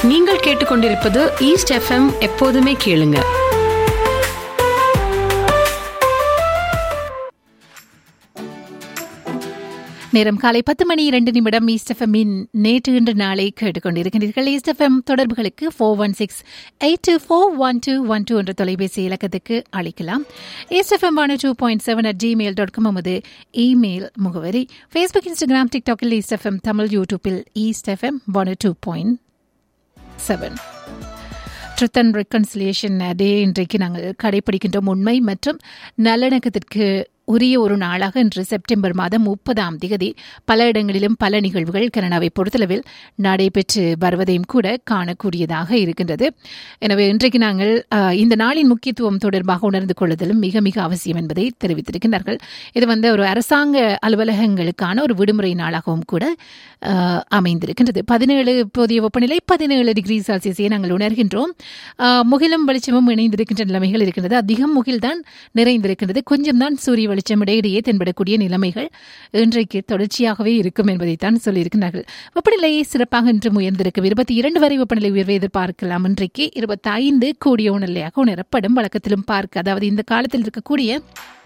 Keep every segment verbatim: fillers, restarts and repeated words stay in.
நீங்கள் கேட்டுக்கொண்டிருப்பது east FM. எப்போதுமே கேளுங்க. நேரம் காலை பத்து மணி இரண்டு நிமிடம். ஈஸ்ட் எஃப்எம்மின் நேற்று இன்று நாளை கேட்டுக்கொண்டிருக்கின்றீர்கள். ஈஸ்ட் எஃப்எம் தொடர்புகளுக்கு four one six eight two four one two one two என்ற தொலைபேசி இலக்கத்துக்கு அழைக்கலாம். East FM one two point seven at Gmail dot com நமது இமெயில் முகவரி. Facebook, Instagram, டிக்டாக்கில் east FM Tamil, யூடியூப்பில் east FM one two point seven. Truth and reconciliation டே இன்றைக்கு நாங்கள் கடைபிடிக்கின்றோம். உண்மை மற்றும் நல்லிணக்கத்திற்கு உரிய ஒரு நாளாக இன்று செப்டம்பர் மாதம் முப்பதாம் தேதி பல இடங்களிலும் பல நிகழ்வுகள் கனடாவை பொறுத்தளவில் நடைபெற்று வருவதையும் கூட காணக்கூடியதாக இருக்கின்றது. எனவே இன்றைக்கு நாங்கள் இந்த நாளின் முக்கியத்துவம் தொடர்பாக உணர்ந்து கொள்ளுதலும் மிக மிக அவசியம் என்பதை தெரிவித்திருக்கின்றார்கள். இது வந்து ஒரு அரசாங்க அலுவலகங்களுக்கான ஒரு விடுமுறை நாளாகவும் கூட அமைந்திருக்கின்றது. பதினேழு போதிய வெப்பநிலை பதினேழு டிகிரி செல்சியஸை நாங்கள் உணர்கின்றோம். முகிலும் வெளிச்சமும் இணைந்திருக்கின்ற நிலைமைகள் இருக்கின்றது. அதிகம் முகில்தான் நிறைந்திருக்கின்றது. கொஞ்சம் தான் சூரிய வெளிச்சம் இடையிடையே தென்படக்கூடிய நிலைமைகள் இன்றைக்கு தொடர்ச்சியாகவே இருக்கும் என்பதைத்தான் சொல்லியிருக்கிறார்கள். வெப்பநிலை சிறப்பாக இன்று உயர்ந்திருக்கும். இருபத்தி இரண்டு வரை வெப்பநிலை உயர்வை எதிர்பார்க்கலாம். இன்றைக்கு இருபத்தி ஐந்து கூடிய உணர்நிலையாக உணரப்படும். வழக்கத்திலும் பார்க்க, அதாவது இந்த காலத்தில் இருக்கக்கூடிய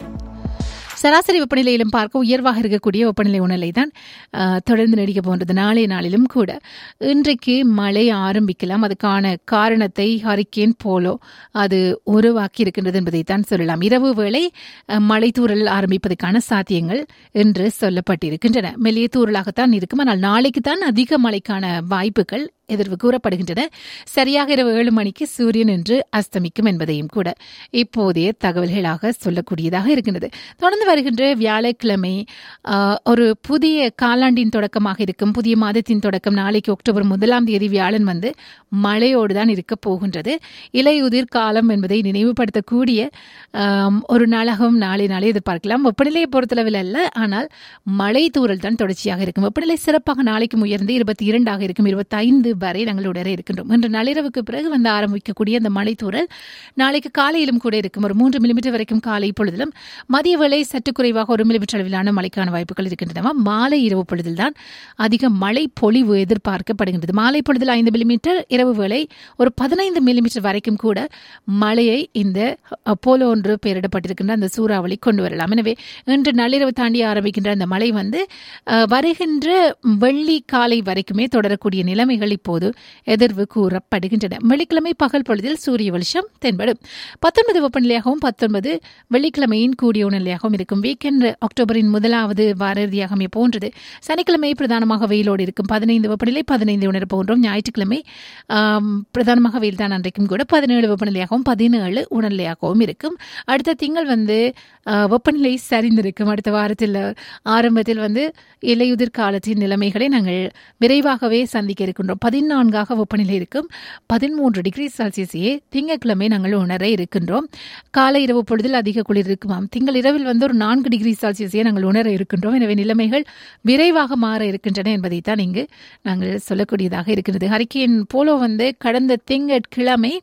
சராசரி வெப்பநிலையிலும் பார்க்க உயர்வாக இருக்கக்கூடிய வெப்பநிலை உணர்நிலை தான் தொடர்ந்து நீடிக்க போன்றது. நாளைய நாளிலும் கூட இன்றைக்கு மழை ஆரம்பிக்கலாம். அதுக்கான காரணத்தை ஹரிக்கேன் போலோ அது உருவாக்கி இருக்கின்றது என்பதைத்தான் சொல்லலாம். இரவு வேளை மழை தூறல் ஆரம்பிப்பதற்கான சாத்தியங்கள் என்று சொல்லப்பட்டிருக்கின்றன. மெல்லிய தூறலாகத்தான் இருக்கும். ஆனால் நாளைக்கு தான் அதிக மழைக்கான வாய்ப்புகள் எதிர்வு கூறப்படுகின்றன. சரியாக இரவு ஏழு மணிக்கு சூரியன் என்று அஸ்தமிக்கும் என்பதையும் கூட இப்போதைய தகவல்களாக சொல்லக்கூடியதாக இருக்கின்றது. தொடர்ந்து வருகின்ற வியாழக்கிழமை ஒரு புதிய காலாண்டின் தொடக்கமாக இருக்கும். புதிய மாதத்தின் தொடக்கம். நாளைக்கு அக்டோபர் முதலாம் தேதி வியாழன் வந்து மழையோடு தான் இருக்க போகின்றது. இலையுதிர் காலம் என்பதை நினைவுபடுத்தக்கூடிய ஒரு நாளாகவும் நாளை நாளை எதிர்பார்க்கலாம். வெப்பநிலையை பொறுத்தளவில் அல்ல, ஆனால் மழை தூறல் தான் தொடர்ச்சியாக இருக்கும். வெப்பநிலை சிறப்பாக நாளைக்கும் உயர்ந்து இருபத்தி இரண்டாக இருக்கும். இருபத்தி ஐந்து வரை நாங்கள் உடனே இருக்கின்றோம். இன்று நள்ளிரவுக்கு பிறகு வந்து ஆரம்பிக்கக்கூடிய அந்த மழை தூறல் நாளைக்கு காலையிலும் கூட இருக்கும். ஒரு மூன்று மில்லிமீட்டர் வரைக்கும் காலை பொழுதிலும், மதிய வேளை சற்று குறைவாக ஒரு மில்லிமீட்டர் அளவிலான மழைக்கான வாய்ப்புகள் இருக்கின்றன. மாலை இரவு பொழுதில் தான் அதிக மழை பொழிவு எதிர்பார்க்கப்படுகின்றது. மாலை பொழுதில் ஐந்து மில்லிமீட்டர், இரவு வேளை ஒரு பதினைந்து மில்லிமீட்டர் வரைக்கும் கூட மழையை இந்த போலோ ஒன்று பெயரிடப்பட்டிருக்கின்ற அந்த சூறாவளி கொண்டு வரலாம். எனவே இன்று நள்ளிரவு தாண்டி ஆரம்பிக்கின்ற அந்த மழை வந்து வருகின்ற வெள்ளி காலை வரைக்குமே தொடரக்கூடிய நிலைமைகள் இப்போது எதிர்வு கூறப்படுகின்றன. வெள்ளிக்கிழமை பகல் பொழுதில் சூரிய வெளிச்சம் தென்படும். பத்தொன்பது வெப்பநிலையாகவும் பத்தொன்பது வெள்ளிக்கிழமையின் கூடிய உணர்நிலையாகவும் இருக்கும். வீக்கெண்ட் அக்டோபரின் முதலாவது வார இறுதியாகவே போன்றது. சனிக்கிழமை பிரதானமாக வெயிலோடு இருக்கும். பதினைந்து வெப்பநிலை பதினைந்து உணர போன்றோம். ஞாயிற்றுக்கிழமை பிரதானமாக வெயில் தான். அன்றைக்கும் கூட பதினேழு வெப்பநிலையாகவும் பதினேழு உணர்நிலையாகவும் இருக்கும். அடுத்த திங்கள் வந்து வெப்பநிலை சரிந்திருக்கும். அடுத்த வாரத்தில் ஆரம்பத்தில் வந்து இலையுதிர் காலத்தின் நிலைமைகளை நாங்கள் விரைவாகவே சந்திக்க இருக்கின்றோம். பதினான்காக வெப்பநிலை இருக்கும். பதிமூன்று டிகிரி செல்சியஸையே திங்கட்கிழமை நாங்கள் உணர இருக்கின்றோம். காலை இரவு பொழுதில் அதிக குளிர் இருக்குமாம். திங்கள் இரவில் வந்து ஒரு நான்கு டிகிரி செல்சியஸையே நாங்கள் உணர இருக்கின்றோம். எனவே நிலைமைகள் விரைவாக மாற இருக்கின்றன என்பதைத்தான் இங்கு நாங்கள் சொல்லக்கூடியதாக இருக்கின்றது. ஹரிக்கேன் போலோ வந்து கடந்த திங்கட்கிழமை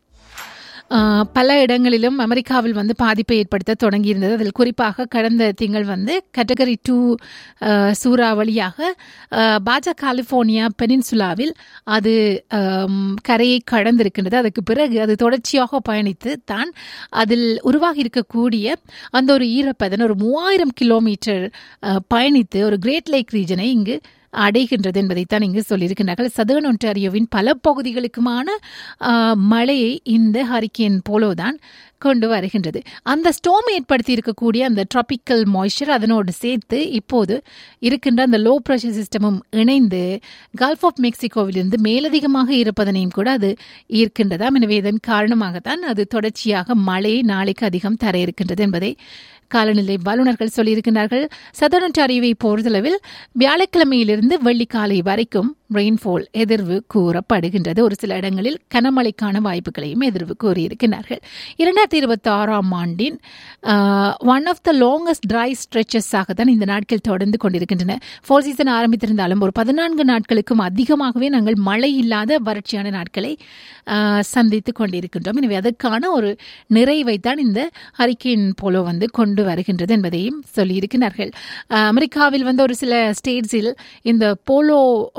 பல இடங்களிலும் அமெரிக்காவில் வந்து பாதிப்பை ஏற்படுத்த தொடங்கியிருந்தது. அதில் குறிப்பாக கடந்த திங்கள் வந்து கேட்டகரி டூ சூறாவளியாக பாஜா கலிபோர்னியா பெனின்சுலாவில் அது கரையை கடந்திருக்கின்றது. அதுக்கு பிறகு அது தொடர்ச்சியாக பயணித்து தான் அதில் உருவாகி இருக்கக்கூடிய அந்த ஒரு ஈரப்பதன் ஒரு மூவாயிரம் கிலோமீட்டர் பயணித்து ஒரு கிரேட் லேக் ரீஜனை இங்கு அடைகின்றது என்பதைத்தான் இங்கு சொல்லியிருக்கிறார்கள். சதர்ன் ஒன்டாரியோவின் பல பகுதிகளுக்குமான மழையை இந்த ஹரிக்கேன் போலோ தான் கொண்டு வருகின்றது. அந்த ஸ்டோம் ஏற்படுத்தி இருக்கக்கூடிய அந்த ட்ராபிக்கல் மாய்ஸ்சர் அதனோடு சேர்த்து இப்போது இருக்கின்ற அந்த லோ ப்ரெஷர் சிஸ்டமும் இணைந்து கல்ஃப் ஆஃப் மெக்சிகோவிலிருந்து மேலதிகமாக இருப்பதனையும் கூட அது ஈர்க்கின்றதாம். எனவே இதன் காரணமாகத்தான் அது தொடர்ச்சியாக மழையை நாளைக்கு அதிகம் தர இருக்கின்றது என்பதை காலநிலை வல்லுநர்கள் சொல்லியிருக்கிறார்கள். சதர்ன் ஒன்டாரியோவை பொறுத்தளவில் வியாழக்கிழமையிலிருந்து வெள்ளிக்காலை வரைக்கும் ரெயின்ஃபால் எதிர்வு கூறப்படுகின்றது. ஒரு சில இடங்களில் கனமழைக்கான வாய்ப்புகளையும் எதிர்வு கூறியிருக்கிறார்கள். இரண்டாயிரத்தி இருபத்தி ஆறாம் ஆண்டின் one of the longest try ஸ்ட்ரெச்சஸாக தான் இந்த நாட்கள் தொடர்ந்து கொண்டிருக்கின்றன. ஃபோர் சீசன் ஆரம்பித்திருந்தாலும் ஒரு பதினான்கு நாட்களுக்கும் அதிகமாகவே நாங்கள் மழை இல்லாத வறட்சியான நாட்களை சந்தித்துக் கொண்டிருக்கின்றோம். எனவே அதற்கான ஒரு நிறைவை தான் இந்த ஹரிக்கேன் போலோ வந்து கொண்டு வருகின்றது என்பதையும் சொல்லியிருக்கிறார்கள். அமெரிக்காவில் வந்து ஒரு சில ஸ்டேட்ஸில் இந்த போலோ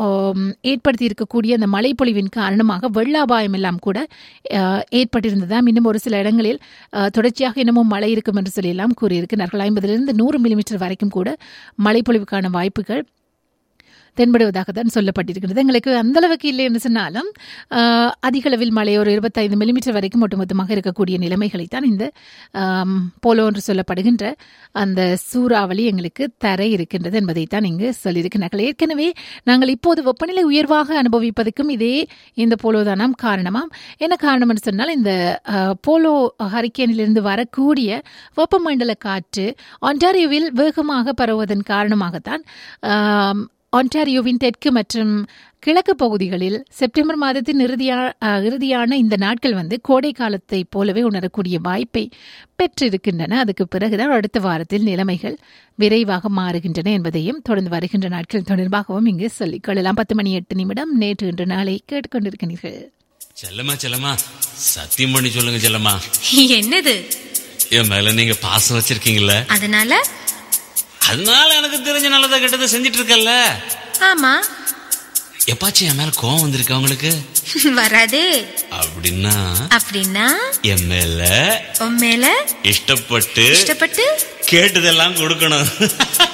ஏற்படுத்தி இருக்கக்கூடிய அந்த மழைப்பொழிவின் காரணமாக வெள்ள அபாயம் எல்லாம் கூட ஏற்பட்டிருந்ததாம். இன்னும் ஒரு சில இடங்களில் தொடர்ச்சியாக இன்னமும் மழை இருக்கும் என்று சொல்லி எல்லாம் கூறியிருக்கிறார்கள். ஐம்பதிலிருந்து நூறு மில்லிமீட்டர் வரைக்கும் கூட மழைப்பொழிவுக்கான வாய்ப்புகள் தென்படுவதாக தான் சொல்லப்பட்டிருக்கிறது. எங்களுக்கு அந்த அளவுக்கு இல்லை என்று சொன்னாலும் அதிக அளவில் மழை ஒரு இருபத்தைந்து மில்லிமீட்டர் வரைக்கும் ஒட்டுமொத்தமாக இருக்கக்கூடிய நிலைமைகளைத்தான் இந்த போலோ என்று சொல்லப்படுகின்ற அந்த சூறாவளி எங்களுக்கு தர இருக்கின்றது என்பதைத்தான் இங்கு சொல்லியிருக்கிறார்கள். ஏற்கனவே நாங்கள் இப்போது வெப்பநிலை உயர்வாக அனுபவிப்பதற்கும் இதே இந்த போலோ தானாம் காரணமாம். என்ன காரணம் என்று சொன்னால் இந்த போலோ ஹரிக்கேனிலிருந்து வரக்கூடிய வெப்பமண்டல காற்று ஒன்டாரியோவில் வேகமாக பரவுவதன் காரணமாகத்தான் ஒன்டாரியோவின் தெற்கு மற்றும் கிழக்கு பகுதிகளில் செப்டம்பர் மாதத்தின் இறுதியா இறுதியான இந்த நாட்கள் வந்து கோடை காலத்தை போலவே உணரக்கூடிய வாய்ப்பை பெற்றிருக்கின்றன. அதுக்கு பிறகுதான் அடுத்த வாரத்தில் நிலைமைகள் விரைவாக மாறுகின்றன என்பதையும் தொடர்ந்து வருகின்ற நாட்கள் தொடர்பாகவும் இங்கு சொல்லிக் கொள்ளலாம். பத்து மணி எட்டு நிமிடம் நேற்று இன்று நாளை கேட்டுக்கொண்டிருக்கிறீர்கள். செல்லமா செல்லமா சத்தியம் பண்ணி சொல்லுங்க செல்லமா. என்னது? என் மேல நீங்க பாசம் வச்சிருக்கீங்கல்ல, அதனால அதனால எனக்கு தெரிஞ்ச நல்லதை கெட்டதை செஞ்சிட்டு இருக்கல்ல. ஆமா. எப்பாச்சும் என் மேல கோவம் வந்திருக்க உங்களுக்கு? வராதே. அப்படின்னா அப்படின்னா என் மேல உன் மேல இஷ்டப்பட்டு இஷ்டப்பட்டு கேட்டதெல்லாம் கொடுக்கணும்.